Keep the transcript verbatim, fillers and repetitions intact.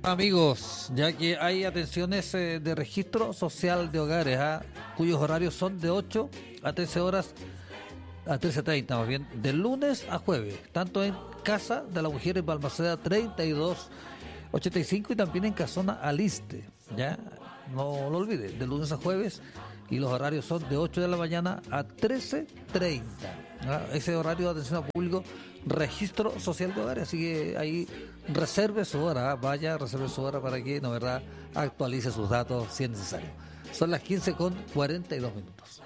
Amigos, ya que hay atenciones eh, de registro social de hogares, ¿ah? Cuyos horarios son de ocho a trece horas, a trece treinta más bien, de lunes a jueves, tanto en Casa de la Mujer en Balmaceda treinta y dos ochenta y cinco y también en Casona Aliste, ¿ya? No lo olvide, de lunes a jueves, y los horarios son de ocho de la mañana a trece treinta. ¿Ah? Ese horario de atención al público, registro social de hogares, así que ahí reserve su hora, ¿ah? Vaya, reserve su hora para que, no verdad, actualice sus datos si es necesario. Son las quince con cuarenta y dos minutos.